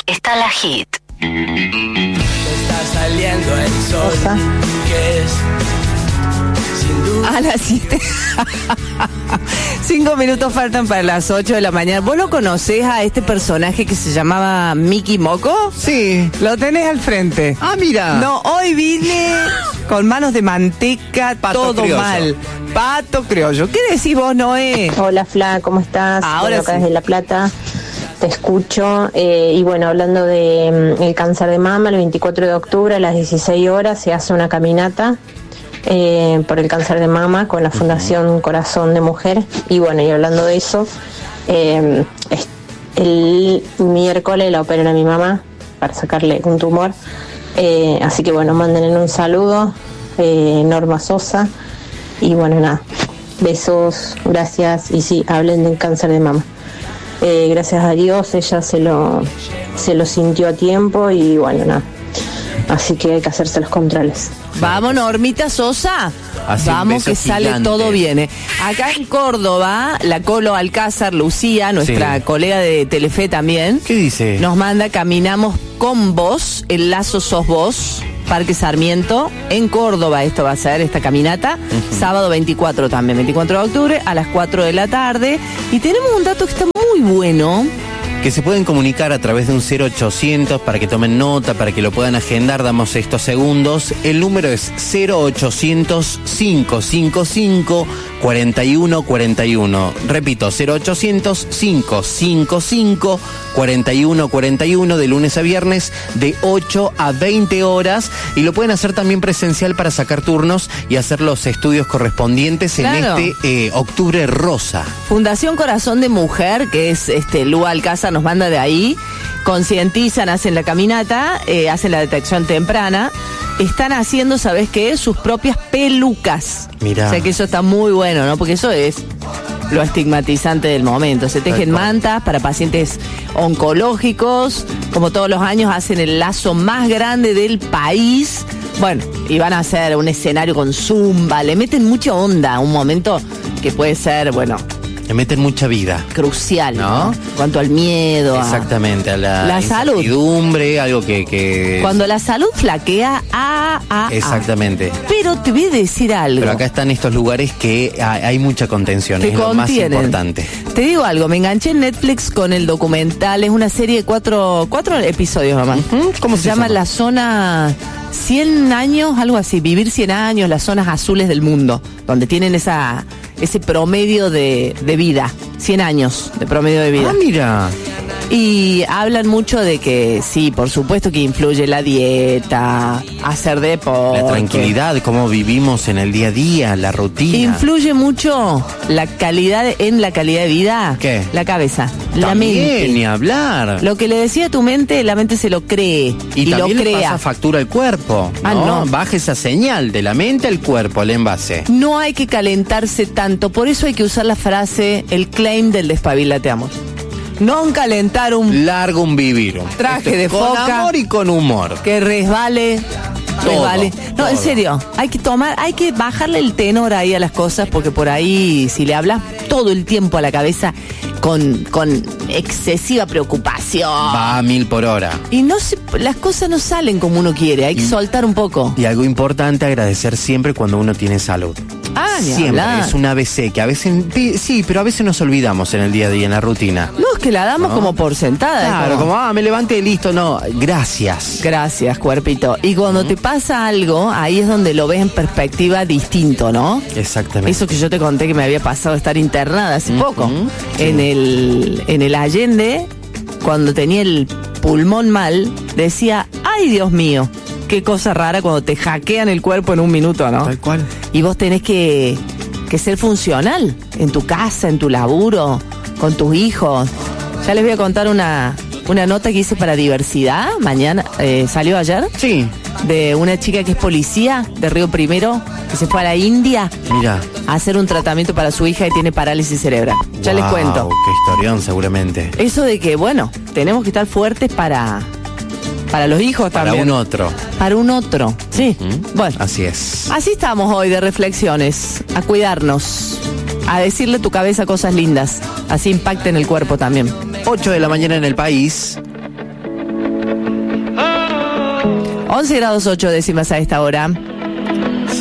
está la hit. Está saliendo el sol, que es sin duda. A las 7. 5 minutos faltan para las 8 de la mañana. ¿Vos lo conocés a este personaje que se llamaba Mickey Moco? Sí. Lo tenés al frente. Ah, mira. No, hoy vine con manos de manteca, Pato todo criollo. mal. Pato criollo. ¿Qué decís vos, Noé? Hola, Fla, ¿cómo estás? Ahora acá sí. desde La Plata, te escucho. Y bueno, hablando de el cáncer de mama, el 24 de octubre a las 16 horas se hace una caminata por el cáncer de mama con la Fundación Corazón de Mujer. Y bueno, y hablando de eso, el miércoles la operan a mi mamá para sacarle un tumor. Así que bueno, mándenle un saludo, Norma Sosa. Y bueno, nada, besos, gracias. Y sí, hablen del cáncer de mama. Gracias a Dios ella se lo sintió a tiempo y bueno, nada. Así que hay que hacerse los controles. Vamos, Normita Sosa. Así, Vamos, un que beso sale gigante. todo bien. Acá en Córdoba, la Colo Alcázar, Lucía, nuestra Sí. colega de Telefe también, ¿Qué dice? nos manda Caminamos con vos, el lazo sos vos, Parque Sarmiento, en Córdoba. Esto va a ser esta caminata, sábado 24 también, 24 de octubre, a las 4 de la tarde. Y tenemos un dato que está muy bueno. Que se pueden comunicar a través de un 0800 para que tomen nota, para que lo puedan agendar, damos estos segundos. El número es 0800 555 4141. Repito, 0800 555 4141 de lunes a viernes de 8 a 20 horas. Y lo pueden hacer también presencial para sacar turnos y hacer los estudios correspondientes Claro. en este octubre rosa. Fundación Corazón de Mujer, que es Lu Alcázar, nos manda de ahí, concientizan, hacen la caminata, hacen la detección temprana, están haciendo, ¿sabes qué? Sus propias pelucas. Mirá. O sea que eso está muy bueno, ¿no? Porque eso es lo estigmatizante del momento. Se tejen Tal cual. mantas para pacientes oncológicos, como todos los años hacen el lazo más grande del país. Bueno, y van a hacer un escenario con zumba, le meten mucha onda a un momento que puede ser, bueno, Le meten mucha vida. crucial, ¿No? ¿no? Cuanto al miedo, Exactamente, a la La salud. incertidumbre, algo que cuando la salud flaquea, Exactamente. Pero te voy a decir algo. Pero acá están estos lugares que hay mucha contención, que es lo más contienen. importante. Te digo algo, me enganché en Netflix con el documental, es una serie de cuatro episodios, mamá. ¿Cómo se llama? La zona 100 años, algo así, vivir 100 años, las zonas azules del mundo, donde tienen ese promedio de vida, 100 años de promedio de vida. Ah, mira. Y hablan mucho de que sí, por supuesto que influye la dieta, hacer deporte. La tranquilidad, cómo vivimos en el día a día, la rutina. Influye mucho la calidad de vida. ¿Qué? La cabeza, la También, mente. ni hablar. Lo que le decía a tu mente, la mente se lo cree y lo también le crea. pasa factura al cuerpo, ¿no? Ah, no. Baja esa señal de la mente al cuerpo, el envase. No hay que calentarse tanto, por eso hay que usar la frase, el claim del despabilateamos. No calentar un Largo un vivir. traje de con foca. Con amor y con humor. que resbale. Todo, No, todo. en serio, hay que bajarle el tenor ahí a las cosas, porque por ahí, si le hablas todo el tiempo a la cabeza con excesiva preocupación. Va a 1000 por hora. Y las cosas no salen como uno quiere, hay que soltar un poco. Y algo importante, agradecer siempre cuando uno tiene salud. Ah, ni Siempre, hablar. es un ABC que a veces, sí, pero a veces nos olvidamos en el día a día, en la rutina. No, es que la damos ¿No? como por sentada. es Claro, como, me levanté, listo, no, gracias. Gracias, cuerpito. Y cuando te pasa algo, ahí es donde lo ves en perspectiva distinto, ¿no? Exactamente. Eso que yo te conté que me había pasado estar internada hace poco. Sí. En el Allende, cuando tenía el pulmón mal, decía, ay Dios mío, qué cosa rara cuando te hackean el cuerpo en un minuto, ¿no? Tal cual. Y vos tenés que ser funcional en tu casa, en tu laburo, con tus hijos. Ya les voy a contar una nota que hice para Diversidad, mañana, salió ayer, Sí, de una chica que es policía de Río Primero, que se fue a la India mira. a hacer un tratamiento para su hija que tiene parálisis cerebral. Ya les Wow, cuento. Qué historión, seguramente. Eso de que, bueno, tenemos que estar fuertes para los hijos Para también. un otro. Para un otro, sí. Bueno, Así es. así estamos hoy de reflexiones, a cuidarnos, a decirle a tu cabeza cosas lindas, así impacten el cuerpo también. 8 de la mañana en el país. 11 grados 8 décimas a esta hora.